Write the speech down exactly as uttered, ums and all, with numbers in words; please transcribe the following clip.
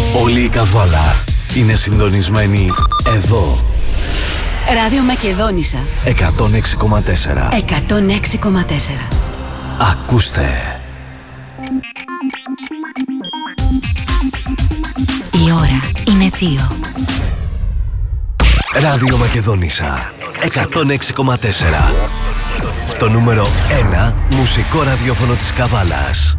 Όλη η Καβάλα είναι συντονισμένη εδώ. Ράδιο Μακεδόνισσα εκατόν έξι κόμμα τέσσερα. εκατόν έξι κόμμα τέσσερα. Ακούστε. Η ώρα είναι δύο. Ράδιο Μακεδόνισσα εκατόν έξι κόμμα τέσσερα. Το νούμερο ένα μουσικό ραδιόφωνο της Καβάλας.